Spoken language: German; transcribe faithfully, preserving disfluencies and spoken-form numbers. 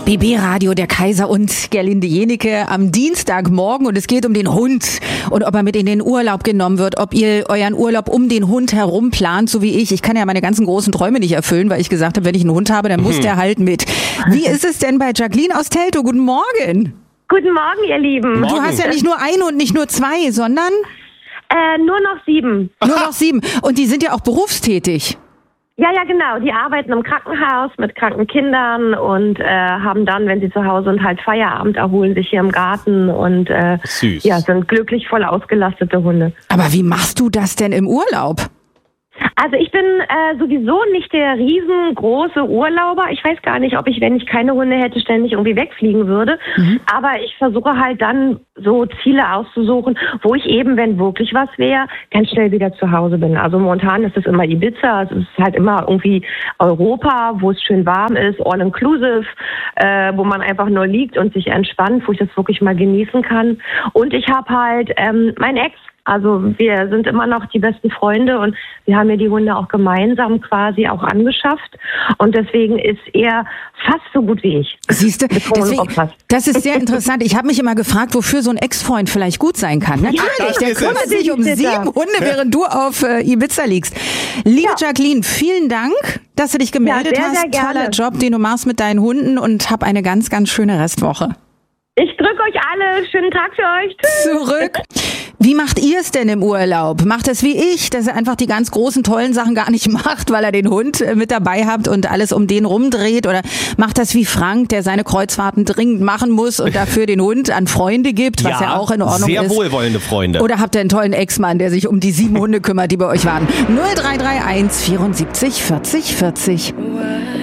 B B Radio, der Kaiser und Gerlinde Jenecke am Dienstagmorgen und es geht um den Hund und ob er mit in den Urlaub genommen wird, ob ihr euren Urlaub um den Hund herum plant, so wie ich. Ich kann ja meine ganzen großen Träume nicht erfüllen, weil ich gesagt habe, wenn ich einen Hund habe, dann muss der halt mit. Wie ist es denn bei Jacqueline aus Teltow? Guten Morgen. Guten Morgen, ihr Lieben. Du hast ja nicht nur einen und nicht nur zwei, sondern? Äh, nur noch sieben. Nur noch sieben. Und die sind ja auch berufstätig. Ja, ja, genau. Die arbeiten im Krankenhaus mit kranken Kindern und äh, haben dann, wenn sie zu Hause sind, halt Feierabend, erholen sich hier im Garten und äh, Süß. ja, sind glücklich voll ausgelastete Hunde. Aber wie machst du das denn im Urlaub? Also ich bin äh, sowieso nicht der riesengroße Urlauber. Ich weiß gar nicht, ob ich, wenn ich keine Hunde hätte, ständig irgendwie wegfliegen würde. Mhm. Aber ich versuche halt dann so Ziele auszusuchen, wo ich eben, wenn wirklich was wäre, ganz schnell wieder zu Hause bin. Also momentan ist es immer Ibiza, es ist halt immer irgendwie Europa, wo es schön warm ist, all inclusive, äh, wo man einfach nur liegt und sich entspannt, wo ich das wirklich mal genießen kann. Und ich habe halt ähm, mein Ex. Also wir sind immer noch die besten Freunde und wir haben ja die Hunde auch gemeinsam quasi auch angeschafft und deswegen ist er fast so gut wie ich. Siehst du, deswegen, das ist sehr interessant. Ich habe mich immer gefragt, wofür so ein Ex-Freund vielleicht gut sein kann. Natürlich, ja, der kümmert sich um sieben Hunde, während du auf äh, Ibiza liegst. Liebe ja. Jacqueline, vielen Dank, dass du dich gemeldet ja, sehr, hast. sehr Toller Job, den du machst mit deinen Hunden und hab eine ganz, ganz schöne Restwoche. Ich drücke euch alle. Schönen Tag für euch. Tschüss. Zurück. Wie macht ihr es denn im Urlaub? Macht es wie ich, dass er einfach die ganz großen, tollen Sachen gar nicht macht, weil er den Hund mit dabei habt und alles um den rumdreht? Oder macht das wie Frank, der seine Kreuzfahrten dringend machen muss und dafür den Hund an Freunde gibt, was ja, ja auch in Ordnung sehr ist? Sehr wohlwollende Freunde. Oder habt ihr einen tollen Ex-Mann, der sich um die sieben Hunde kümmert, die bei euch waren? null drei drei eins vierundsiebzig vierzig vierzig.